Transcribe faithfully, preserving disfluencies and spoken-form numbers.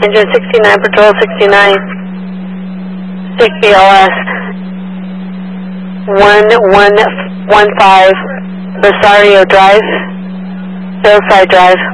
Engine sixty-nine, Patrol sixty-nine, six B L S, one one one five, Rosario Drive, Hillside Drive.